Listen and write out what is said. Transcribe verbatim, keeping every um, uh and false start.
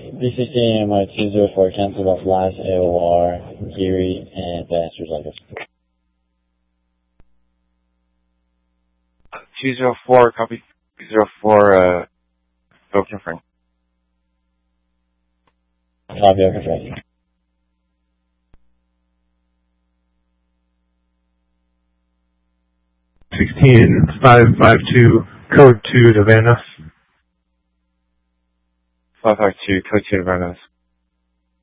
B sixteen M I two zero four, cancel off last A O R, Geary, and advanced results. two zero four, copy. two zero four, uh, go confirm. Copy, I'll confirm. sixteen five five two, code two to Van Nuys. five five two, code two to Van Nuys.